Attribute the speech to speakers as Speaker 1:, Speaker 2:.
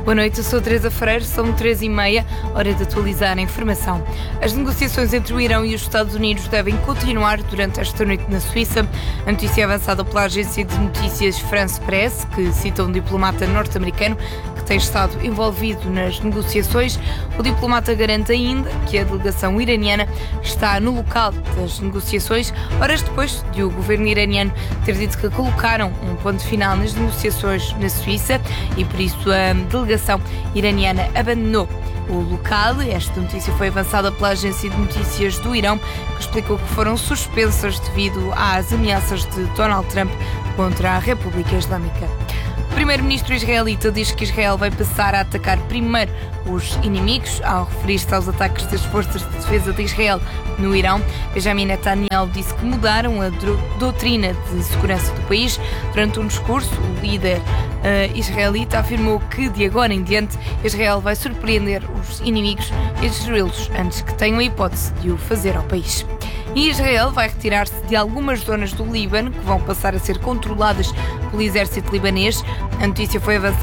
Speaker 1: Boa noite, eu sou Teresa Freire, são 13h30, hora de atualizar a informação. As negociações entre o Irão e os Estados Unidos devem continuar durante esta noite na Suíça. A notícia é avançada pela agência de notícias France Press, que cita um diplomata norte-americano que tem estado envolvido nas negociações. O diplomata garante ainda que a delegação iraniana está no local das negociações, horas depois de o governo iraniano ter dito que colocaram um ponto final nas negociações na Suíça e por isso a delegação iraniana abandonou o local. Esta notícia foi avançada pela agência de notícias do Irão, que explicou que foram suspensas devido às ameaças de Donald Trump contra a República Islâmica. O primeiro-ministro israelita diz que Israel vai passar a atacar primeiro os inimigos, ao referir-se aos ataques das forças de defesa de Israel no Irão. Benjamin Netanyahu disse que mudaram a doutrina de segurança do país. Durante um discurso, o líder israelita afirmou que, de agora em diante, Israel vai surpreender os inimigos e destruí-los antes que tenham a hipótese de o fazer ao país. E Israel vai retirar-se de algumas zonas do Líbano que vão passar a ser controladas pelo exército libanês. A notícia foi avançada